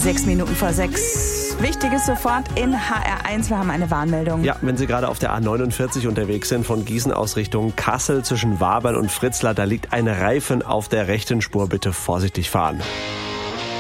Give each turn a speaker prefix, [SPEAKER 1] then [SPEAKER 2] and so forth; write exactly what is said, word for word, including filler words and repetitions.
[SPEAKER 1] Sechs Minuten vor sechs. Wichtiges sofort in H R eins. Wir haben eine Warnmeldung.
[SPEAKER 2] Ja, wenn Sie gerade auf der A neunundvierzig unterwegs sind, von Gießen aus Richtung Kassel zwischen Wabern und Fritzlar, da liegt ein Reifen auf der rechten Spur. Bitte vorsichtig fahren.